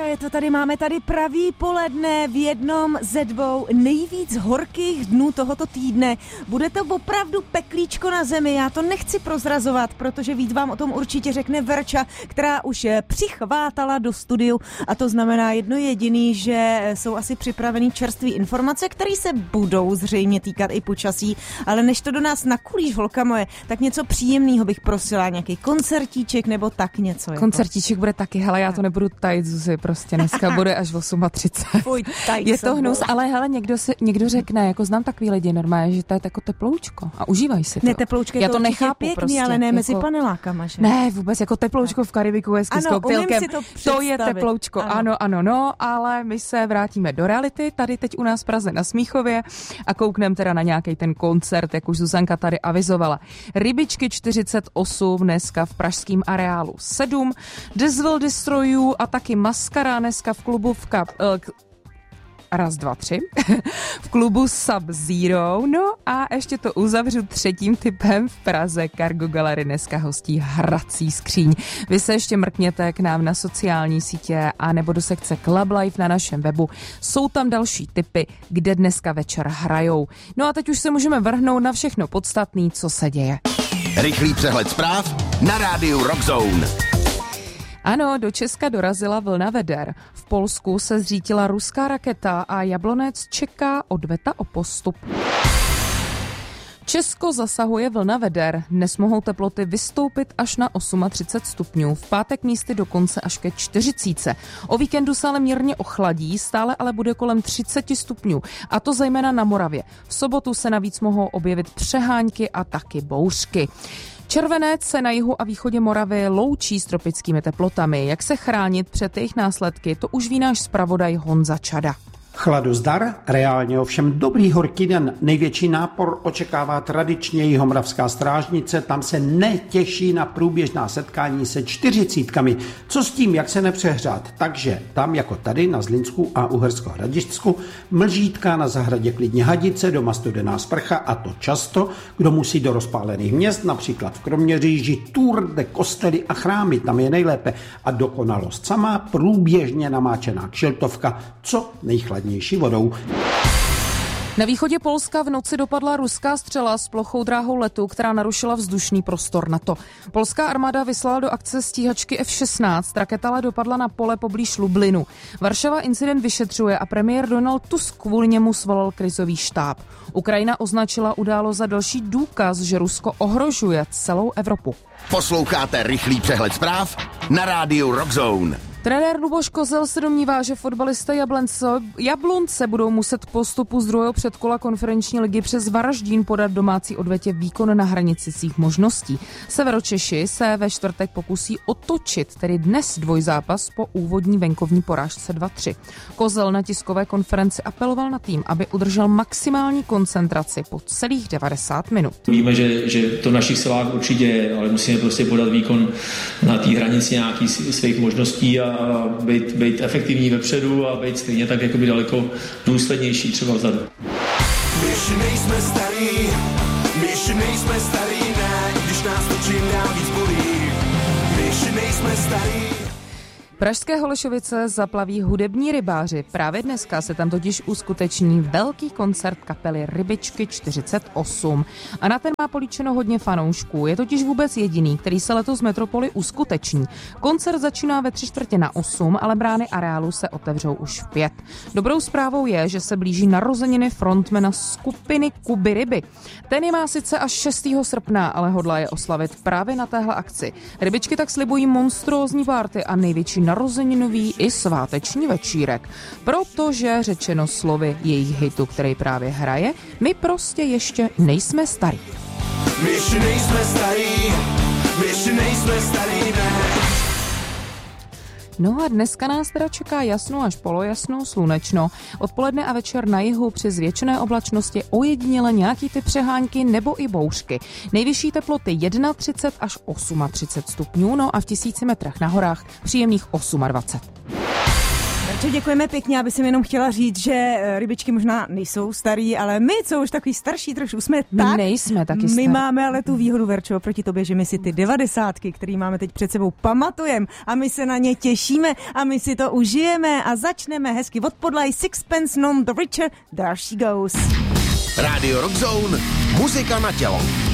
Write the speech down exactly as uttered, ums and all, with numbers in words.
je to tady, máme tady pravý poledne v jednom ze dvou nejvíc horkých dnů tohoto týdne. Bude to opravdu peklíčko na zemi, já to nechci prozrazovat, protože víc vám o tom určitě řekne Verča, která už přichvátala do studiu, a to znamená jedno jediný, že jsou asi připravený čerství informace, které se budou zřejmě týkat i počasí, ale než to do nás nakulíš, holka moje, tak něco příjemného bych prosila, nějaký koncertíček nebo tak něco. Jako. Koncertíček bude taky, hele, já to nebudu tajit, Zuzi, prostě dneska bude až třicet osm. Fuj, je to hnus, ale hele, někdo, si, někdo řekne, jako znám takový lidi normálně, že to je jako teploučko a užívaj si to. Ne, teploučko je já to, to nechápu pěkný, prostě, ale ne jako, mezi panelákama, že? Ne, vůbec, jako teploučko v Karibiku hezky s koktejlkem. To, to je teploučko, ano. ano, ano, no, ale my se vrátíme do reality, tady teď u nás v Praze na Smíchově a koukneme teda na nějaký ten koncert, jak už Zuzanka tady avizovala. Rybičky čtyřicet osm dneska v pražském areálu sedm, Desville Destroyů a taky Maskara dneska v klubu v Kap... Uh, Raz, dva, tři. v klubu Sub-Zero. No a ještě to uzavřu třetím typem v Praze. Cargo Gallery dneska hostí Hrací skříň. Vy se ještě mrkněte k nám na sociální sítě a nebo do sekce Club Life na našem webu. Jsou tam další tipy, kde dneska večer hrajou. No a teď už se můžeme vrhnout na všechno podstatné, co se děje. Rychlý přehled zpráv na rádiu Rock Zone. Ano, do Česka dorazila vlna veder. V Polsku se zřítila ruská raketa a Jablonec čeká odveta o postup. Česko zasahuje vlna veder. Dnes mohou teploty vystoupit až na třicet osm stupňů. V pátek místy dokonce až ke čtyřiceti. O víkendu se ale mírně ochladí, stále ale bude kolem třicet stupňů. A to zejména na Moravě. V sobotu se navíc mohou objevit přehánky a taky bouřky. Červenec se na jihu a východě Moravy loučí s tropickými teplotami. Jak se chránit před jejich následky, to už ví náš zpravodaj Honza Čada. Chladozdar, reálně ovšem dobrý horký den. Největší nápor očekává tradičně jihomoravská strážnice, tam se netěší na průběžná setkání se čtyřicítkami. Co s tím, jak se nepřehřát? Takže tam jako tady na Zlinsku a Uhersko-Hradišťsku mlžítka, na zahradě klidně hadice, doma studená sprcha a to často, kdo musí do rozpálených měst, například v Kroměříži, Tour de kostely a chrámy, tam je nejlépe. A dokonalost sama, průběžně namáčená kšiltovka, co nejchladnější vodou. Na východě Polska v noci dopadla ruská střela s plochou dráhou letu, která narušila vzdušný prostor NATO. Polská armáda vyslala do akce stíhačky F šestnáct, raketa ale dopadla na pole poblíž Lublinu. Varšava incident vyšetřuje a premiér Donald Tusk kvůli němu svolal krizový štáb. Ukrajina označila událost za další důkaz, že Rusko ohrožuje celou Evropu. Posloucháte rychlý přehled zpráv na rádiu Rock Zone. Trenér Luboš Kozel se domnívá, že fotbalisté Jablonce, Jablonce budou muset postupu z druhého předkola konferenční ligy přes Varaždín podat domácí odvetě výkon na hranici svých možností. Severočeši se ve čtvrtek pokusí otočit, tedy dnes dvojzápas po úvodní venkovní porážce dva tři. Kozel na tiskové konferenci apeloval na tým, aby udržel maximální koncentraci po celých devadesát minut. Víme, že, že to v našich silách určitě je, ale musíme prostě podat výkon na té hranici nějakých svých možností a a být, být efektivní vepředu a být stejně tak jakoby daleko důslednější třeba vzadu. Myši nejsme starý, myši nejsme starý, ne, když nás to čím dál víc bolí. Myši nejsme starý. Pražské Holešovice zaplaví hudební rybáři. Právě dneska se tam totiž uskuteční velký koncert kapely Rybičky čtyřicet osm. A na ten má políčeno hodně fanoušků. Je totiž vůbec jediný, který se letos v Metropoli uskuteční. Koncert začíná ve tři čtvrtě na osm, ale brány areálu se otevřou už v pět. Dobrou zprávou je, že se blíží narozeniny frontmana skupiny Kuby Ryby. Ten je má sice až šestého srpna, ale hodlá je oslavit právě na téhle akci. Rybičky tak slibují monstrózní párty a největší narozeninový i sváteční večírek. Protože řečeno slovy jejich hitu, který právě hraje, my prostě ještě nejsme starí. My ještě nejsme starí, my ještě nejsme starí, ne. No a dneska nás teda čeká jasno až polojasno, slunečno. Odpoledne a večer na jihu při zvětšené oblačnosti ojediněle nějaký ty přehánky nebo i bouřky. Nejvyšší teploty třicet jedna až třicet osm stupňů, no a v tisíci metrech na horách příjemných dvacet osm. Verčo, děkujeme pěkně, aby jsem jenom chtěla říct, že rybičky možná nejsou starý, ale my, co už takový starší trošku jsme, my tak nejsme taky starý. My máme ale tu výhodu, Verčo, proti tobě, že my si ty devadesátky, který máme teď před sebou, pamatujeme a my se na ně těšíme a my si to užijeme a začneme hezky od podlahy Sixpence None the Richer, There She Goes. Rádio Rock Zone, muzika na tělo.